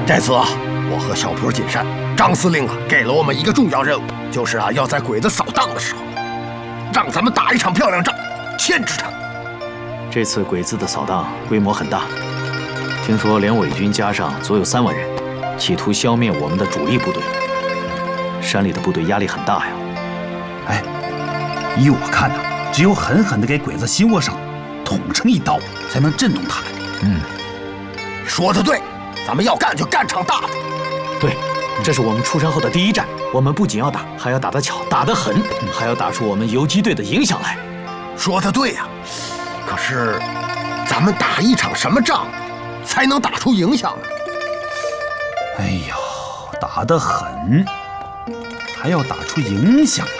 这次啊，我和小坡进山，张司令啊给了我们一个重要任务，就是啊要在鬼子扫荡的时候，让咱们打一场漂亮仗，牵制他。 这次鬼子的扫荡规模很大，听说连伪军加上足有3万人，企图消灭我们的主力部队。山里的部队压力很大呀。 哎，依我看呢，只有狠狠地给鬼子心窝上捅上一刀，才能震动他们。 说得对，咱们要干就干场大的。 对，这是我们出山后的第一战，我们不仅要打，还要打得巧，打得狠，还要打出我们游击队的影响来。 说得对呀，可是咱们打一场什么仗，才能打出影响呢？ 哎呦，打得狠，还要打出影响来。